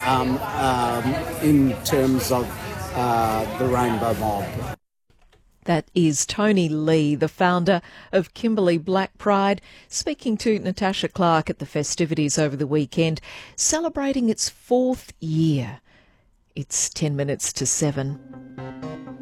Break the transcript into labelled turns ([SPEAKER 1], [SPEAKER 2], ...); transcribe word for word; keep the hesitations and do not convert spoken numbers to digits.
[SPEAKER 1] um, um, in terms of uh, the Rainbow Mob.
[SPEAKER 2] That is Tony Lee, the founder of Kimberley Black Pride, speaking to Natasha Clark at the festivities over the weekend, celebrating its fourth year. It's ten minutes to seven.